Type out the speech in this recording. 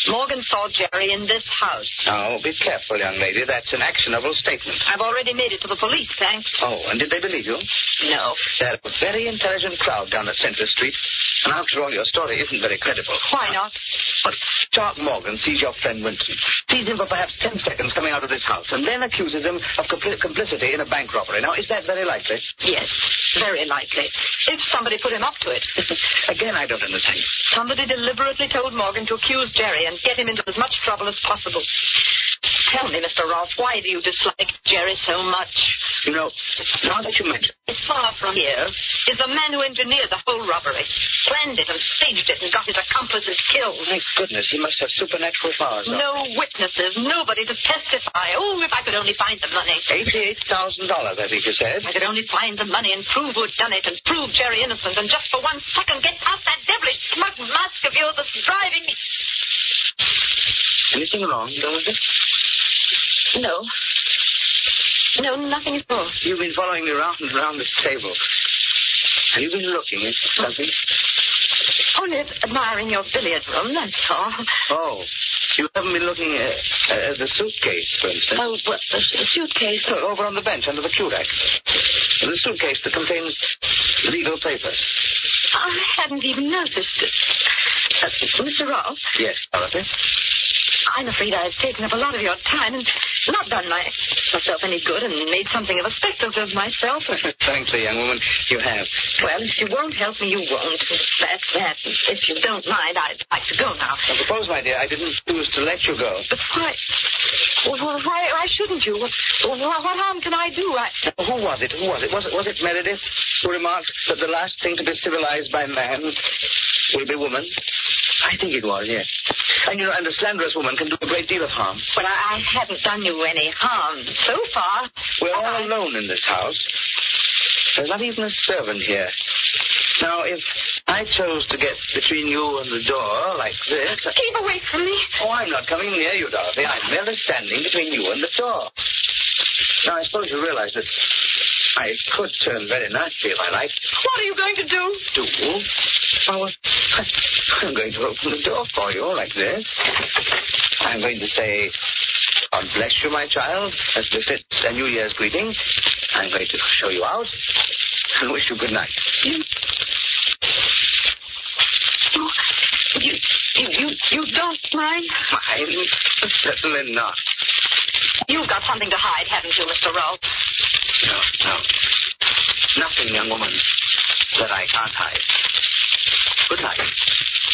Morgan saw Jerry in this house. Now, be careful, young lady. That's an actionable statement. I've already made it to the police, thanks. Oh, and did they believe you? No. They're a very intelligent crowd down at Centre Street. And after all, your story isn't very credible. Why not? But Stark Morgan sees your friend Winston, sees him for perhaps 10 seconds coming out of this house, and then accuses him of complicity in a bank robbery. Now, is that very likely? Yes, very likely. If somebody put him up to it. Again, I don't understand. Somebody deliberately told Morgan to accuse Jerry and get him into as much trouble as possible. Tell me, Mr. Rolfe, why do you dislike Jerry so much? You know, now that you mention it, far from here is the man who engineered the whole robbery, planned it and staged it and got his accomplices killed. My goodness, he must have supernatural powers. No witnesses, nobody to testify. Oh, if I could only find the money. $88,000, I think you said. I could only find the money and prove who'd done it and prove Jerry innocent and just for 1 second get past that devilish smug mask of yours that's driving me. Anything wrong, Dorothy? No. No, nothing at all. You've been following me round and round this table. Have you been looking at something? Only admiring your billiard room, that's all. Oh, you haven't been looking at the suitcase, for instance? Oh, what, the suitcase? Over on the bench under the Q-rack. The suitcase that contains legal papers. I hadn't even noticed it. Mr. Rolfe? Yes, Dorothy? I'm afraid I've taken up a lot of your time and not done myself any good and made something of a spectacle of myself. Frankly, young woman, you have. Well, if you won't help me, you won't. That's that. If you don't mind, I'd like to go now. I suppose, my dear, I didn't choose to let you go. But why? Well, why shouldn't you? What harm can I do? Who was it? Was it Meredith who remarked that the last thing to be civilized by man will be woman? I think it was, yes. And, you know, and a slanderous woman can do a great deal of harm. But I haven't done you any harm so far. We're all alone in this house. There's not even a servant here. Now, if I chose to get between you and the door like this... Keep away from me. Oh, I'm not coming near you, Dorothy. I'm merely standing between you and the door. Now, I suppose you realize that I could turn very nasty if I liked. What are you going to do? Do? Oh, I'm going to open the door for you like this. I'm going to say, God bless you, my child, as befits a New Year's greeting. I'm going to show you out and wish you good night. You don't mind? Mind? Certainly not. You've got something to hide, haven't you, Mr. Rolfe? No. Nothing, young woman, that I can't hide. Good night.